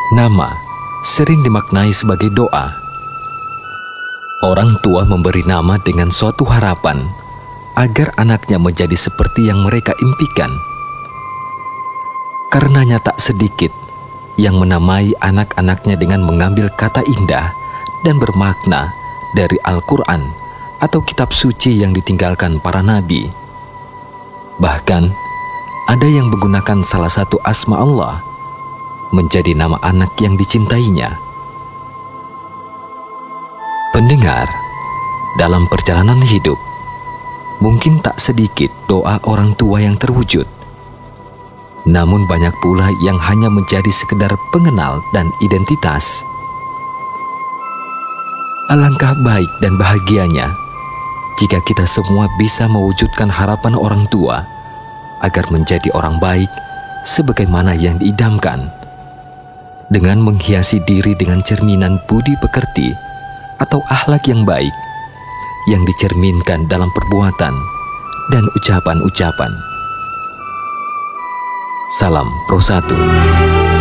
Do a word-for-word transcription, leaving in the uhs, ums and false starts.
Nama sering dimaknai sebagai doa. Orang tua memberi nama dengan suatu harapan agar anaknya menjadi seperti yang mereka impikan. Karenanya tak sedikit yang menamai anak-anaknya dengan mengambil kata indah dan bermakna dari Al-Quran atau kitab suci yang ditinggalkan para nabi. Bahkan, ada yang menggunakan salah satu asma Allah menjadi nama anak yang dicintainya. Pendengar, dalam perjalanan hidup, mungkin tak sedikit doa orang tua yang terwujud. Namun banyak pula yang hanya menjadi sekedar pengenal dan identitas. Alangkah baik dan bahagianya jika kita semua bisa mewujudkan harapan orang tua agar menjadi orang baik sebagaimana yang diidamkan, dengan menghiasi diri dengan cerminan budi pekerti atau akhlak yang baik yang dicerminkan dalam perbuatan dan ucapan-ucapan. Salam Pro satu.